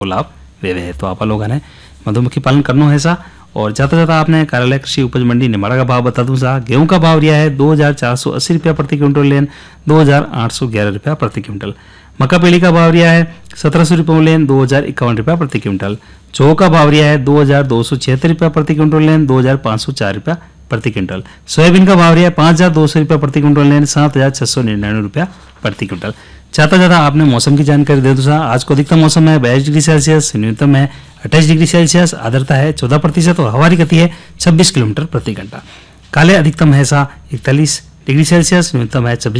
लाभ वेवे है। तो आप लोगों ने मधुमक्खी पालन करना है सा। और जाता जाता आपने कार्यालय कृषि उपज मंडी निमाड़ा का भाव बता दूं सा। गेहूं का भाव रिया है 2480 रुपया प्रति क्विंटल लेन 2811 रुपया प्रति क्विंटल। मक्का पेड़ी का भाव रिया है 1700 रुपये लेन 2051 रुपया प्रति क्विंटल। चो का भाव रिया है 2276 रुपया प्रति क्विंटल लेन 2504 रुपया प्रति क्विंटल। सोयाबीन का भाव रिया है 5200 रुपया प्रति क्विंटल लेन 7699 रुपया प्रति क्विंटल। चाहता जाता आपने मौसम की जानकारी दे दूँ। आज को अधिकतम मौसम है 22 डिग्री सेल्सियस, न्यूनतम है 28 डिग्री सेल्सियस, आर्द्रता है 14% और हवा की गति है 26 किलोमीटर प्रति घंटा। काले अधिकतम है 41 डिग्री सेल्सियस, न्यूनतम है 26